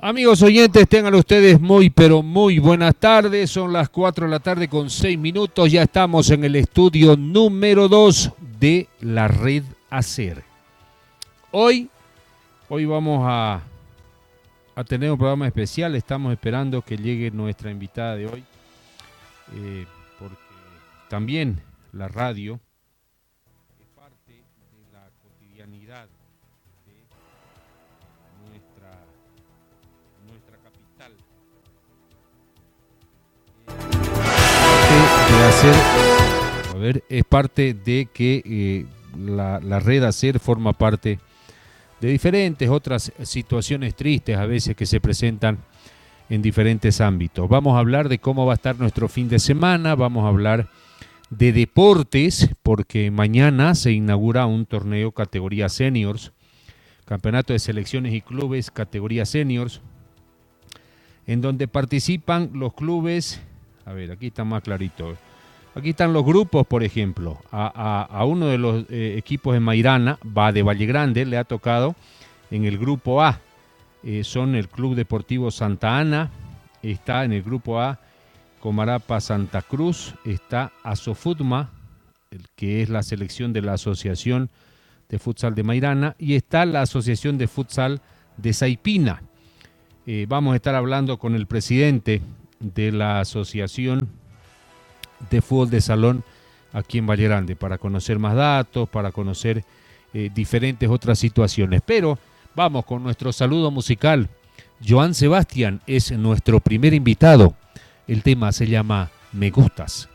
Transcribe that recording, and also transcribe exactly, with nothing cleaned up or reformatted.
Amigos oyentes, tengan ustedes muy, pero muy buenas tardes. Son las cuatro de la tarde con seis minutos. Ya estamos en el estudio número dos de la Red Hacer. Hoy, hoy vamos a, a tener un programa especial. Estamos esperando que llegue nuestra invitada de hoy. Eh, porque también la radio es parte de la cotidianidad de nuestra, nuestra capital. De hacer, a ver, es parte de que eh, la, la Red Hacer forma parte de diferentes otras situaciones tristes a veces que se presentan en diferentes ámbitos. Vamos a hablar de cómo va a estar nuestro fin de semana, vamos a hablar de deportes, porque mañana se inaugura un torneo categoría seniors, campeonato de selecciones y clubes categoría seniors, en donde participan los clubes, a ver, aquí está más clarito, aquí están los grupos, por ejemplo, a, a, a uno de los eh, equipos de Mairana, va de Valle Grande, le ha tocado en el grupo A, eh, son el Club Deportivo Santa Ana, está en el grupo A Comarapa Santa Cruz, está Asofutma, el que es la selección de la Asociación de Futsal de Mairana, y está la Asociación de Futsal de Saipina. Eh, vamos a estar hablando con el presidente de la Asociación de Fútbol de Salón aquí en Valle Grande para conocer más datos, para conocer eh, diferentes otras situaciones. Pero vamos con nuestro saludo musical. Joan Sebastián es nuestro primer invitado. El tema se llama Me Gustas.